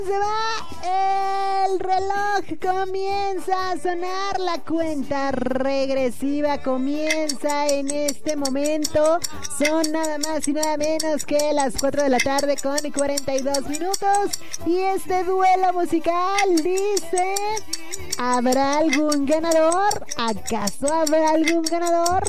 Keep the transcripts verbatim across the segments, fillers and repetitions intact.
Se va el reloj, comienza a sonar la cuenta regresiva, comienza en este momento, son nada más y nada menos que las cuatro de la tarde con cuarenta y dos minutos y este duelo musical dice, ¿habrá algún ganador? ¿Acaso habrá algún ganador?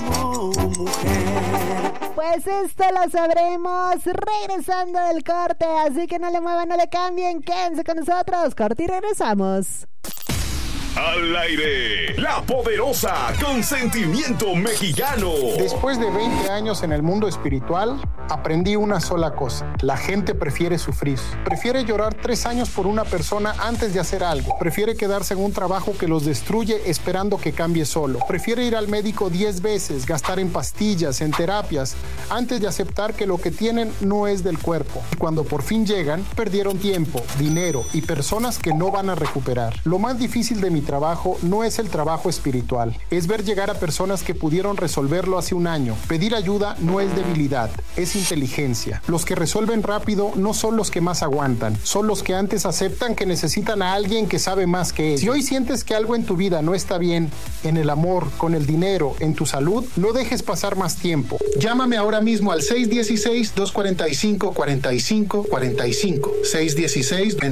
Pues esto lo sabremos regresando del corte, así que no le muevan, no le cambien, quédense con nosotros, corte y regresamos. Al aire, la poderosa Consentimiento Mexicano. Después de veinte años en el mundo espiritual, aprendí una sola cosa. La gente prefiere sufrir. Prefiere llorar tres años por una persona antes de hacer algo. Prefiere quedarse en un trabajo que los destruye esperando que cambie solo. Prefiere ir al médico diez veces, gastar en pastillas, en terapias, antes de aceptar que lo que tienen no es del cuerpo. Y cuando por fin llegan, perdieron tiempo, dinero y personas que no van a recuperar. Lo más difícil de mi trabajo no es el trabajo espiritual, es ver llegar a personas que pudieron resolverlo hace un año. Pedir ayuda no es debilidad, es inteligencia. Los que resuelven rápido no son los que más aguantan, son los que antes aceptan que necesitan a alguien que sabe más que ellos. Si hoy sientes que algo en tu vida no está bien, en el amor, con el dinero, en tu salud, no dejes pasar más tiempo. Llámame ahora mismo al seis uno seis, dos cuatro cinco, cuatro cinco cuatro cinco, seis uno seis,